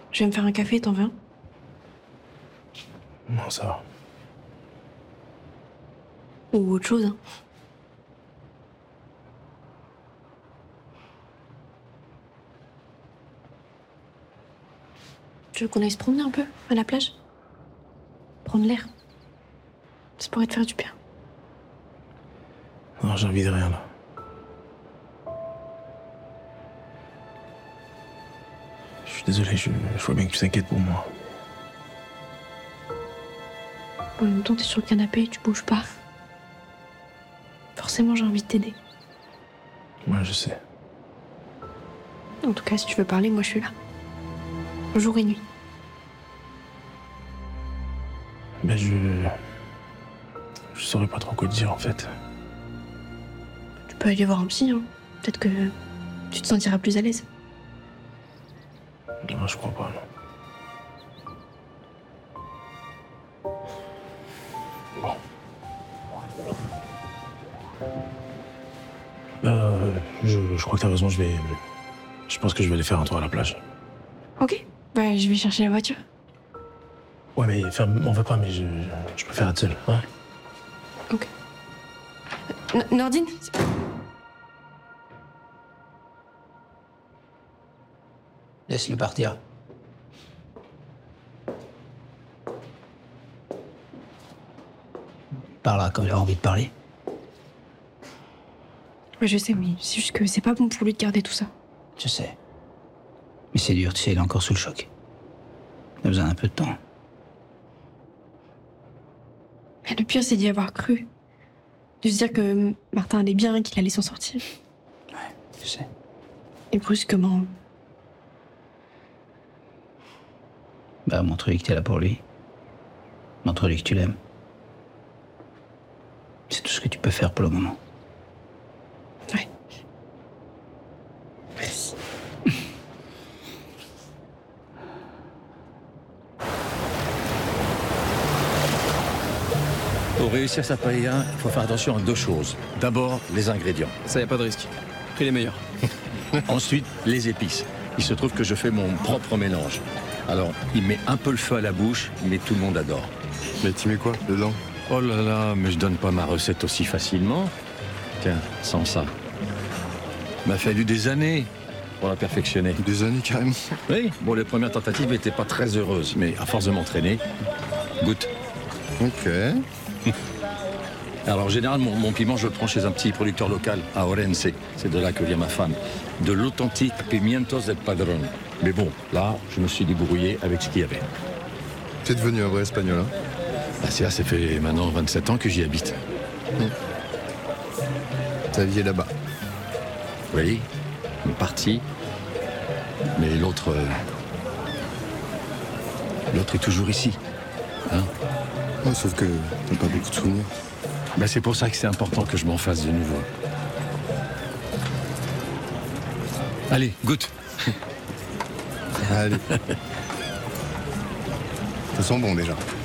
Je vais me faire un café, t'en veux un? Non, ça va. Ou autre chose, hein. Tu veux qu'on aille se promener un peu, à la plage? Prendre l'air. Ça pourrait te faire du bien. Non, j'ai envie de rien, là. Je suis désolé, je vois bien que tu t'inquiètes pour moi. En même temps, t'es sur le canapé, tu bouges pas. Forcément, j'ai envie de t'aider. Ouais, je sais. En tout cas, si tu veux parler, moi je suis là. Jour et nuit. Ben, je saurais pas trop quoi te dire, en fait. Tu peux aller voir un psy, hein. Peut-être que tu te sentiras plus à l'aise. Non, je crois pas, non. Bon. Je crois que t'as raison, je pense que je vais aller faire un tour à la plage. Ok. Bah, je vais chercher la voiture. Ouais, mais enfin, on va pas, mais je préfère être seul, hein. Ok. Nordine? Laisse-le partir. Il parlera comme il a envie de parler. Ouais, je sais, mais c'est juste que c'est pas bon pour lui de garder tout ça. Je sais. Mais c'est dur, tu sais, il est encore sous le choc. Il a besoin d'un peu de temps. Mais le pire, c'est d'y avoir cru. De se dire que Martin allait bien, qu'il allait s'en sortir. Ouais, je sais. Et brusquement, Bah, montre-lui que t'es là pour lui. Montre-lui que tu l'aimes. C'est tout ce que tu peux faire pour le moment. ouais. Merci. Pour réussir sa paella, il faut faire attention à deux choses. D'abord, les ingrédients. Ça y a pas de risque. Pris les meilleurs. Ensuite, les épices. Il se trouve que je fais mon propre mélange. Alors, il met un peu le feu à la bouche, mais tout le monde adore. Mais tu mets quoi dedans? Oh là là, mais je donne pas ma recette aussi facilement. Tiens, sans ça. M'a fallu des années pour la perfectionner. Des années carrément. Oui, bon, les premières tentatives n'étaient pas très heureuses, mais à force de m'entraîner, goûte. Ok. Alors, en général, mon piment, je le prends chez un petit producteur local, à Orense. C'est de là que vient ma femme. De l'authentique pimientos del padrón. Mais bon, là, je me suis débrouillé avec ce qu'il y avait. T'es devenu un vrai espagnol, hein? Bah, c'est là, ça fait maintenant 27 ans que j'y habite. Ta vie est là-bas. Oui, une partie. Mais l'autre... l'autre est toujours ici. Hein? Ouais, sauf que t'as pas beaucoup de souvenirs. Bah, c'est pour ça que c'est important que je m'en fasse de nouveau. Allez, goûte. Allez. Ça sent bon déjà.